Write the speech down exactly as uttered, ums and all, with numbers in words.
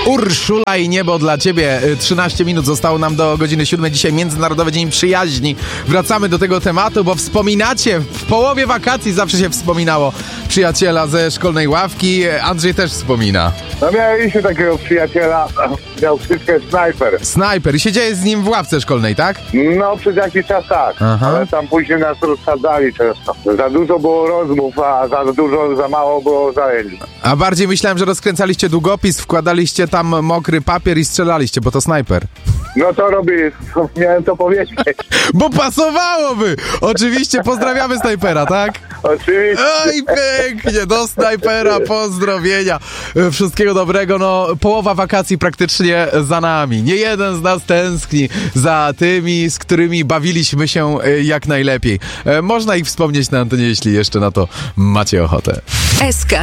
Urszula i niebo dla ciebie. trzynaście minut zostało nam do godziny siódmej. Dzisiaj Międzynarodowy Dzień Przyjaźni. Wracamy do tego tematu, bo wspominacie, w połowie wakacji zawsze się wspominało przyjaciela ze szkolnej ławki. Andrzej też wspomina. No mieliśmy takiego przyjaciela, miał wszystkie snajper. Snajper. I siedziałeś z nim w ławce szkolnej, tak? No przez jakiś czas tak, Aha. ale tam później nas rozsadzali często. Za dużo było rozmów, a za dużo, za mało było zajęć. A bardziej myślałem, że rozkręcaliście długopis, wkładaliście tam mokry papier i strzelaliście, bo to snajper. No to robi, miałem to powiedzieć. Bo pasowałoby! Oczywiście pozdrawiamy snajpera, tak? Oczywiście. Oj, pięknie, do snajpera, pozdrowienia. Wszystkiego dobrego, no połowa wakacji praktycznie za nami. Nie jeden z nas tęskni za tymi, z którymi bawiliśmy się jak najlepiej. Można ich wspomnieć na antenie, jeśli jeszcze na to macie ochotę. S K